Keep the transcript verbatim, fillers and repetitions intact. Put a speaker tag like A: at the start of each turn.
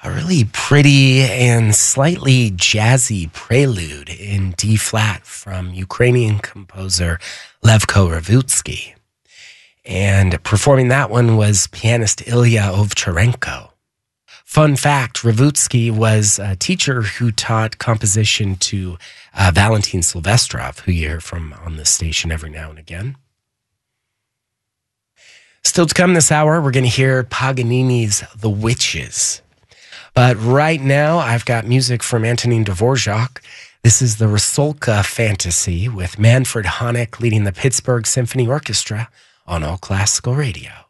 A: A really pretty and slightly jazzy prelude in D flat from Ukrainian composer Levko Ravutsky. And performing that one was pianist Ilya Ovcharenko. Fun fact, Ravutsky was a teacher who taught composition to uh, Valentin Silvestrov, who you hear from on the station every now and again. Still to come this hour, we're going to hear Paganini's The Witches. But right now, I've got music from Antonin Dvorak. This is the Rusalka Fantasy with Manfred Honeck leading the Pittsburgh Symphony Orchestra on All Classical Radio.